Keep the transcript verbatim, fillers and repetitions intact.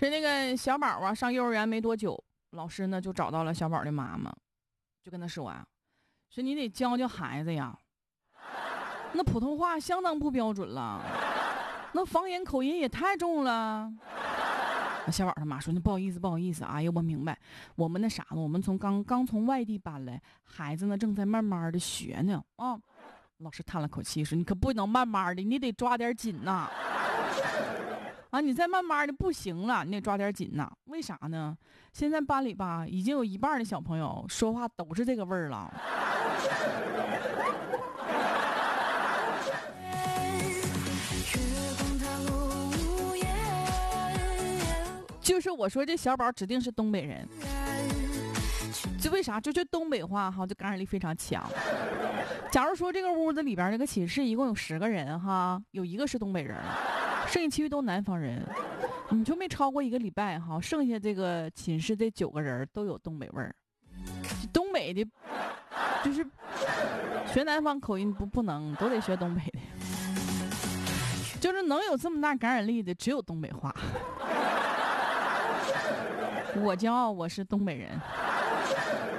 说那个小宝啊，上幼儿园没多久，老师呢就找到了小宝的妈妈，就跟他说啊，说你得教教孩子呀，那普通话相当不标准了，那方言口音也太重了。小宝他妈说：“那不好意思，不好意思，哎呀，我明白，我们那啥呢？我们从刚刚从外地搬来，孩子呢正在慢慢的学呢。啊，老师叹了口气说：你可不能慢慢的，你得抓点紧呐。啊，你再慢慢的不行了，你得抓点紧呐。为啥呢？现在班里吧，已经有一半的小朋友说话都是这个味儿了。”就是我说这小宝指定是东北人，就为啥？就这东北话哈，就感染力非常强。假如说这个屋子里边这个寝室一共有十个人哈，有一个是东北人了，剩下其余都南方人，你就没超过一个礼拜哈，剩下这个寝室这九个人都有东北味儿。东北的，就是学南方口音不不能，都得学东北的。就是能有这么大感染力的，只有东北话。我骄傲，我是东北人。